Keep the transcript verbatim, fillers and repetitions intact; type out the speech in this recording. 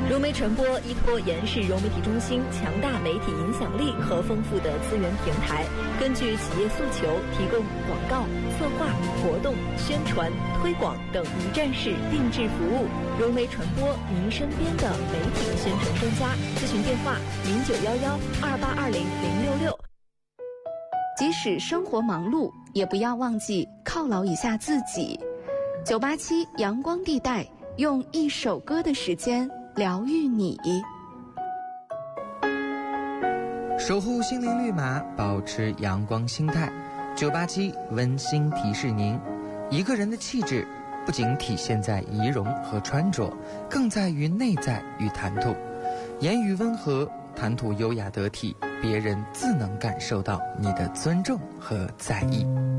融媒传播依托延世融媒体中心强大媒体影响力和丰富的资源平台，根据企业诉求，提供广告、策划、活动、宣传、推广等一站式定制服务。融媒传播，您身边的媒体宣传专家。咨询电话：零九幺幺二八二零零六六。 即使生活忙碌，也不要忘记犒劳一下自己。九八七阳光地带，用一首歌的时间疗愈你。 守护心灵绿码，保持阳光心态。九八七温馨提示您，一个人的气质不仅体现在仪容和穿着，更在于内在与谈吐。言语温和，谈吐优雅得体，别人自能感受到你的尊重和在意。